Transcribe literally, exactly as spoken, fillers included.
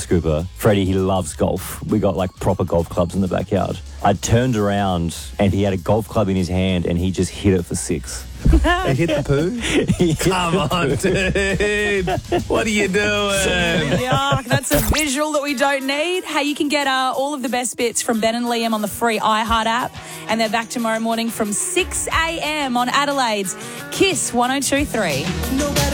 Scooper. Freddie, he loves golf. We got like proper golf clubs in the backyard. I turned around and he had a golf club in his hand and he just hit it for six. He hit the poo? He hit Come the on, dude. What are you doing? Yuck, that's a visual that we don't need. Hey, you can get uh, all of the best bits from Ben and Liam on the free iHeart app, and they're back tomorrow morning from six a.m. on Adelaide's Kiss one oh two three.